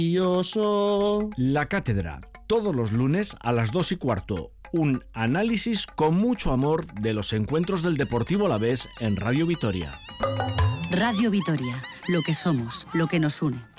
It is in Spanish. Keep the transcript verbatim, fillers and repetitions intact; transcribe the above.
La Cátedra, todos los lunes a las dos y cuarto. Un análisis con mucho amor de los encuentros del Deportivo Alavés en Radio Vitoria. Radio Vitoria, lo que somos, lo que nos une.